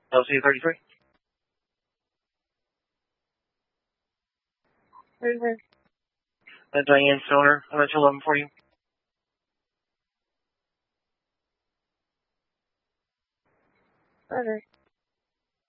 LC-33. Diane Stoner, that's 11 for you. Okay.